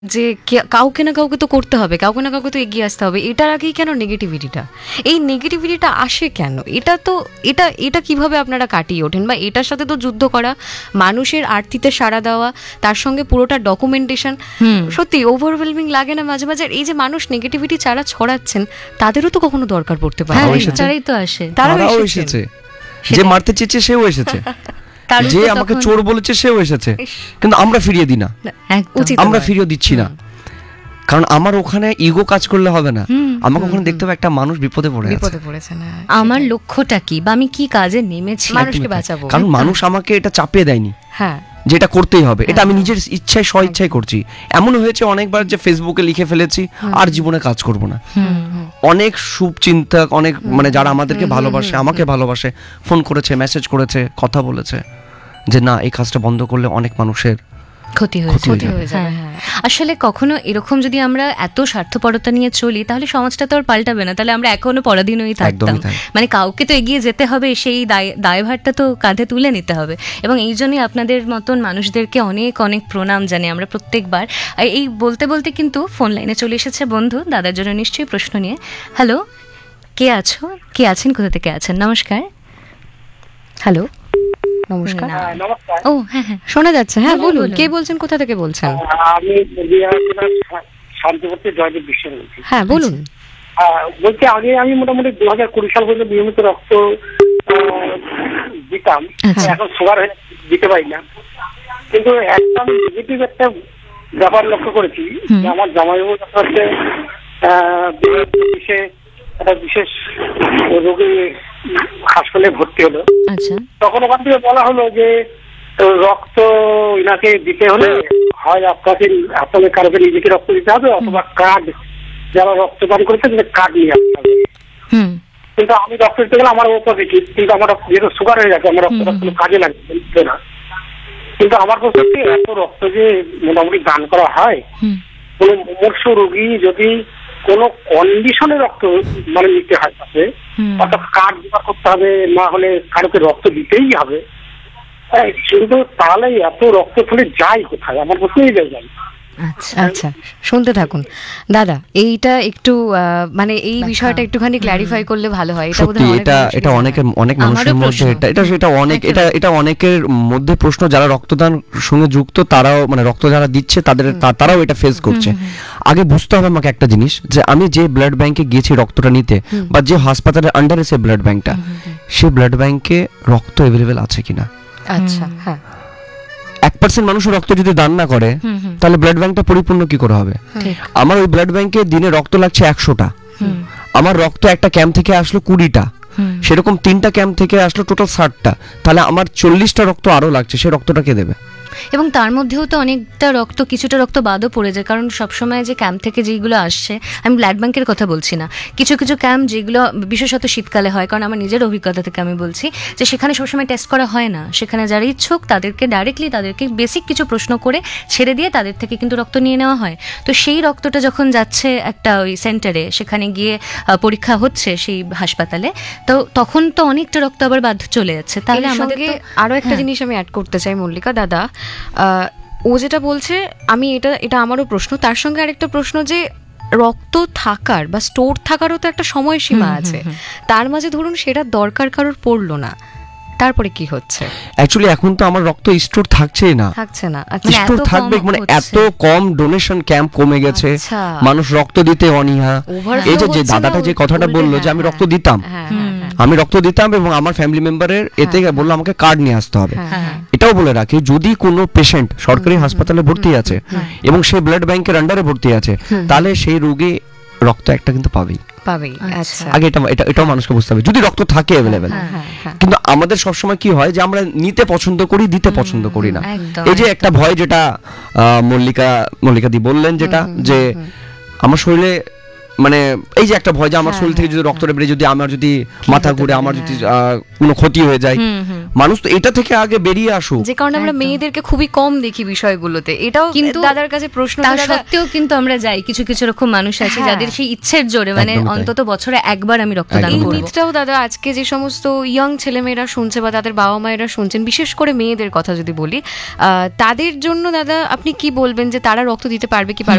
যে কাউকে না কাউকে তো করতে হবে, কাউকে না কাউকে তো এগিয়ে আসতে হবে, এটার আগেই কেন নেগেটিভিটিটা? এই নেগেটিভিটিটা আসে কেন? এটা কিভাবে আপনারা কাটিয়ে ওঠেন? বা এটার সাথে তো যুদ্ধ করা, মানুষের আর্তিতে সাড়া দেওয়া, তার সঙ্গে পুরোটা ডকুমেন্টেশন, সত্যি ওভারওয়েলমিং লাগে না মাঝে মাঝে? এই যে মানুষ নেগেটিভিটি যারা ছড়াচ্ছেন তাদেরও তো কখনো দরকার পড়তে পারে। তারাই তো আসে, তারাও এসেছে, যে মারতে চেয়েছে সেও এসেছে, যে আমাকে চোর বলেছে সেও এসেছে, কিন্তু আমরা ফিরিয়ে দিই না, আমরা ফিরিয়ে দিচ্ছি না, কারণ আমার ওখানে ইগো কাজ করলে হবে না, আমাকে ওখানে দেখতে হবে একটা মানুষ বিপদে পড়েছে না, আমার লক্ষ্যটা কি বা আমি কি কাজে নেমেছি, মানুষকে বাঁচাবো। কারণ মানুষ আমাকে এটা চাপিয়ে দেয়নি, হ্যাঁ যেটা করতেই হবে, এটা আমি নিজের ইচ্ছায় স্ব ইচ্ছায় করছি। এমন হয়েছে অনেকবার যে ফেসবুকে লিখে ফেলেছি আর জীবনে কাজ করব না। অনেক শুভচিন্তক, অনেক মানে যারা আমাদেরকে ভালোবাসে, আমাকে ভালোবাসে, ফোন করেছে, মেসেজ করেছে, কথা বলেছে যে না এই কাজটা বন্ধ করলে অনেক মানুষের ক্ষতি হয়ে যাবে। আসলে কখনো এরকম যদি আমরা এত স্বার্থপরতা নিয়ে চলি তাহলে সমাজটা তো আর পাল্টাবে না, তাহলে আমরা এখনো পরাধীনই থাকতাম। মানে কাউকে তো এগিয়ে যেতে হবে, সেই দায়ভারটা তো কাঁধে তুলে নিতে হবে। এবং এই জন্যই আপনাদের মতন মানুষদেরকে অনেক অনেক প্রণাম জানি আমরা প্রত্যেকবার। এই বলতে বলতে কিন্তু ফোন লাইনে চলে এসেছে বন্ধু, দাদার জন্য নিশ্চয়ই প্রশ্ন নিয়ে। হ্যালো, কে আছেন, কোথা থেকে আছেন? নমস্কার। হ্যালো, নমস্কার। ও হ্যাঁ হ্যাঁ, শোনা যাচ্ছে। হ্যাঁ বলুন, কে বলছেন, কোথা থেকে বলছেন? আমি শান্তিপুর জয়দেব বিশ্বের বলছি। হ্যাঁ বলুন। বলছি আমি মোটামুটি 2020 সাল পর্যন্ত নিয়মিত রক্ত দিতাম, এখন সুগার হয়ে দিতে পারি না। কিন্তু একটা আমি নেগেটিভ একটা ব্যাপার লক্ষ্য করেছি, আমার জামাইবাবু হচ্ছে একটা বিশেষ রোগী হাসপাতালে ভর্তি হলো। তখন ওখান থেকে বলা হলো যে রক্ত ইনাকে দিতে হলে হয় আপনাদের কারোকে নিজেকে রক্ত দিতে হবে, অথবা কার্ড যারা রক্তদান করেছে কার্ড নিয়ে আসতে হবে। কিন্তু আমি রক্ত দিতে গেলে আমার পজিটিভ, কিন্তু আমার যেহেতু সুগার হয়ে গেছে আমার রক্তটা কোনো কাজে লাগবে না। কিন্তু আমার কাছে এত রক্ত যে মোটামুটি দান করা হয়, কোনো মুমূর্ষু রোগী যদি কোনো কন্ডিশনে রক্ত মানে নিতে হয় তাকে, অর্থাৎ কার্ড জোগাড় করতে হবে, না হলে কারোকে রক্ত দিতেই হবে, কিন্তু তাহলে এত রক্ত ফলে যায় কোথায়? আমার প্রশ্নই যায়। আচ্ছা শুনতে থাকুন দাদা, এইটা একটু মানে এই বিষয়টা একটুখানি ক্ল্যারিফাই করলে ভালো হয়। এটা অনেক মানুষের মধ্যে এটা অনেকের মধ্যে প্রশ্ন, যারা রক্তদান সঙ্গে যুক্ত তারাও মানে রক্ত যারা দিচ্ছে তারাও এটা ফেস করছে। আগে বুঝতে হবে আমাকে একটা জিনিস, যে আমি যে ব্লাড ব্যাংকে গিয়েছি রক্তটা নিতে, বা যে হাসপাতালের আন্ডারে সে ব্লাড ব্যাংকটা, সে ব্লাড ব্যাংকে রক্ত অ্যাভেলেবেল আছে কিনা। আচ্ছা হ্যাঁ, 1% মানুষের রক্ত যদি দান না করে তাহলে ব্লাড ব্যাংকটা পরিপূর্ণ কি করে হবে? আমার ওই ব্লাড ব্যাংকে দিনে রক্ত লাগছে 100টা, আমার রক্ত একটা ক্যাম্প থেকে আসলো 20টা, সেরকম 3টা ক্যাম্প থেকে আসলো টোটাল 60টা, তাহলে আমার 40টা রক্ত আরো লাগছে, সে রক্তটা কে দেবে? এবং তার মধ্যেও তো অনেকটা রক্ত, কিছুটা রক্ত বাদও পড়ে যায়, কারণ সবসময় যে ক্যাম্প থেকে যেগুলো আসছে, আমি ব্লাড ব্যাংকের কথা বলছি না, কিছু কিছু ক্যাম্প যেগুলো বিশেষত শীতকালে হয়, কারণ আমার নিজের অভিজ্ঞতা থেকে আমি বলছি যে সেখানে সবসময় টেস্ট করা হয় না, সেখানে যারা ইচ্ছুক তাদেরকে ডাইরেক্টলি তাদেরকে বেসিক কিছু প্রশ্ন করে ছেড়ে দিয়ে তাদের থেকে কিন্তু রক্ত নিয়ে নেওয়া হয়। তো সেই রক্তটা যখন যাচ্ছে একটা ওই সেন্টারে, সেখানে গিয়ে পরীক্ষা হচ্ছে সেই হাসপাতালে, তো তখন তো অনেকটা রক্ত আবার বাধ্য চলে যাচ্ছে। তাহলে আমাদের আরো একটা জিনিস আমি অ্যাড করতে চাই মল্লিকা দাদা, ও যেটা বলছে, আমি এটা আমারও প্রশ্ন, তার সঙ্গে আরেকটা প্রশ্ন যে রক্ত থাকার বা স্টোর থাকারও তো একটা সময়সীমা আছে, তার মাঝে ধরুন সেটা দরকার কারোর পড়লো না, তারপরে কি হচ্ছে? অ্যাকচুয়ালি এখন তো আমার রক্ত স্টোর থাকছে না। স্টোর থাকবে মানে এত কম ডোনেশন ক্যাম্প কমে গেছে, মানুষ রক্ত দিতে অনীহা। এই যে দাদাটা যে কথাটা বললো যে আমি রক্ত দিতাম এবং আমার ফ্যামিলি মেম্বারের এতে বললো আমাকে কার্ড নিয়ে আসতে হবে। এটাও বলে রাখি, যদি কোনো পেশেন্ট সরকারি হাসপাতালে ভর্তি আছে এবং সে ব্লাড ব্যাংকের আন্ডারে ভর্তি আছে, তাহলে সেই রোগী রক্ত একটা কিন্তু পাবেই। আগে এটাও মানুষকে বুঝতে হবে, যদি রক্ত থাকে অ্যাভেলেবেল। কিন্তু আমাদের সবসময় কি হয় যে আমরা নিতে পছন্দ করি, দিতে পছন্দ করি না। এই যে একটা ভয়, যেটা মল্লিকা দি বললেন, যেটা যে আমার শরীরে মানে এই যে একটা ভয় যে আমার শরীর থেকে যদি রক্তটা বেরিয়ে যদি আমার যদি মাথা ঘুরে আমার যদি কোনো ক্ষতি হয়ে যায়, মানুষ তো এটা থেকে আগে বেরিয়ে আসুক। যে কারণে আমরা মেয়েদেরকে খুবই কম দেখি বিষয়গুলোতে। এটাও কিন্তু দাদার কাছে প্রশ্ন, তা সত্ত্বেও কিন্তু আমরা যাই, কিছু কিছু রকম মানুষ আছে যাদের সেই ইচ্ছের জোরে মানে অন্তত বছরে একবার আমি রক্তদান করব। এই মিথটাও দাদা আজকে যে সমস্ত ইয়াং ছেলেমেয়েরা শুনছে বা তাদের বাবা মায়েরা শুনছেন, বিশেষ করে মেয়েদের কথা যদি বলি, তাদের জন্য দাদা আপনি কি বলবেন যে তারা রক্ত দিতে পারবে কি পারবে